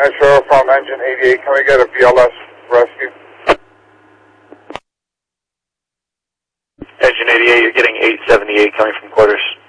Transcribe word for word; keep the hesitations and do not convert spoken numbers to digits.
Metro from engine eighty-eight. Can we get a B L S rescue? Engine eighty-eight, you're getting eight seventy-eight coming from quarters.